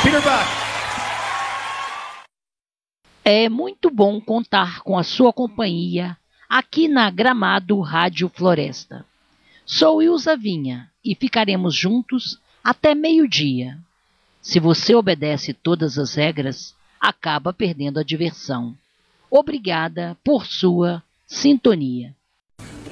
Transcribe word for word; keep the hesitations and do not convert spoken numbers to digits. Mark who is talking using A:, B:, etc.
A: Peter Buck.
B: É muito bom contar com a sua companhia aqui na Gramado Rádio Floresta. Sou Ilza Vinha e ficaremos juntos até meio-dia. Se você obedece todas as regras, acaba perdendo a diversão. Obrigada por sua sintonia.